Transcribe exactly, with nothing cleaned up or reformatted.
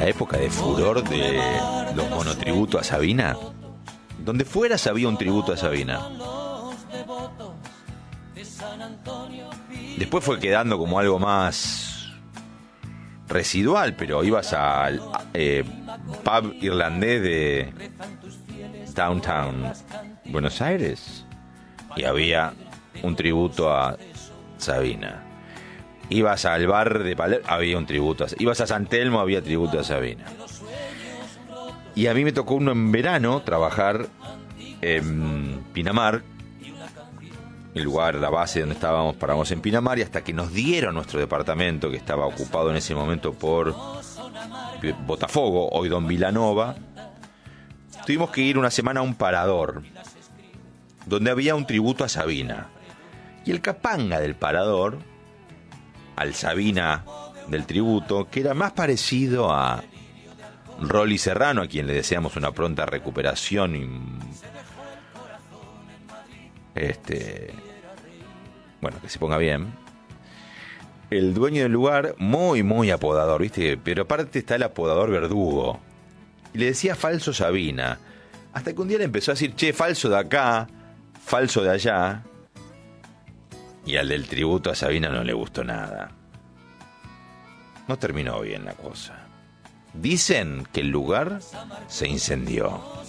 la época de furor de los monotributos a Sabina. Donde fueras había un tributo a Sabina. Después fue quedando como algo más residual, pero ibas al eh, pub irlandés de Downtown Buenos Aires y había un tributo a Sabina. Ibas al bar de Palermo, había un tributo a Sabina. Ibas a San Telmo, había tributo a Sabina. Y a mí me tocó uno en verano trabajar en Pinamar, el lugar, la base donde estábamos, paramos en Pinamar, y hasta que nos dieron nuestro departamento, que estaba ocupado en ese momento por Botafogo, hoy Don Vilanova, tuvimos que ir una semana a un parador, donde había un tributo a Sabina. Y el capanga del parador, al Sabina del tributo, que era más parecido a Rolly Serrano, a quien le deseamos una pronta recuperación y este bueno, que se ponga bien. El dueño del lugar, muy muy apodador, ¿viste? Pero aparte está el apodador Verdugo, y le decía falso Sabina, hasta que un día le empezó a decir, che, falso de acá, falso de allá, y al del tributo a Sabina no le gustó nada. No terminó bien la cosa. Dicen que el lugar se incendió.